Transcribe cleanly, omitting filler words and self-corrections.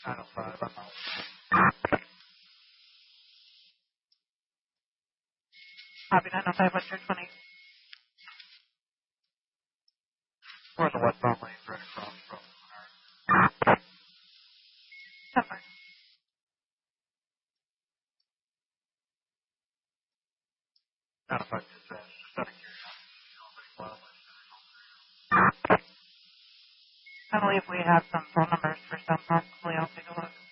905. Copy 905, what's your 20? We're in the westbound lane, right across from Number. 905 dispatch. Just out of curiosity. I believe we have some phone numbers for some possibly. I'll take a look.